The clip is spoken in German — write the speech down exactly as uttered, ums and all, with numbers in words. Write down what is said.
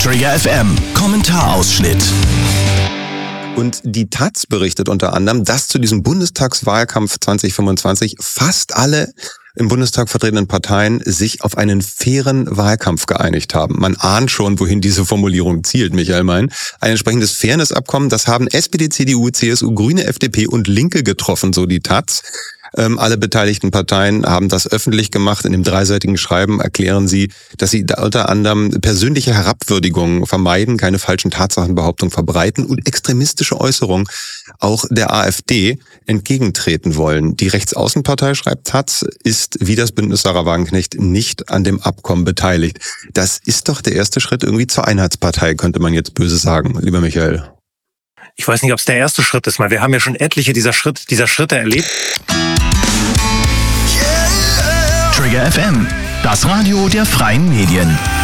Trigger F M, Kommentarausschnitt. Und die Taz berichtet unter anderem, dass zu diesem Bundestagswahlkampf zwanzig fünfundzwanzig fast alle im Bundestag vertretenen Parteien sich auf einen fairen Wahlkampf geeinigt haben. Man ahnt schon, wohin diese Formulierung zielt, Michael Mein. Ein entsprechendes Fairness-Abkommen, das haben S P D, C D U, C S U, Grüne, F D P und Linke getroffen, so die Taz. Ähm, alle beteiligten Parteien haben das öffentlich gemacht. In dem dreiseitigen Schreiben erklären sie, dass sie da unter anderem persönliche Herabwürdigungen vermeiden, keine falschen Tatsachenbehauptungen verbreiten und extremistische Äußerungen auch der AfD entgegentreten wollen. Die Rechtsaußenpartei, schreibt Taz, ist wie das Bündnis Sarah Wagenknecht nicht an dem Abkommen beteiligt. Das ist doch der erste Schritt irgendwie zur Einheitspartei, könnte man jetzt böse sagen, lieber Michael. Ich weiß nicht, ob es der erste Schritt ist, weil wir haben ja schon etliche dieser, Schritt, dieser Schritte erlebt. Trigger F M, das Radio der freien Medien.